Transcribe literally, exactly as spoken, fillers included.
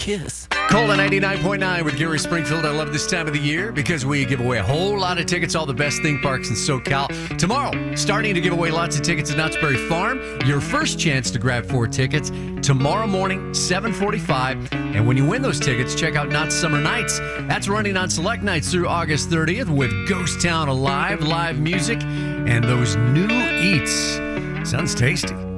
kiss. Cola ninety-nine point nine with Gary Springfield. I love this time of the year because we give away a whole lot of tickets, all the best theme parks in SoCal. Tomorrow, starting to give away lots of tickets at Knott's Berry Farm. Your first chance to grab four tickets tomorrow morning, seven forty-five. And when you win those tickets, check out Knott's Summer Nights. That's running on select nights through August thirtieth with Ghost Town Alive, live music, and those new eats. Sounds tasty.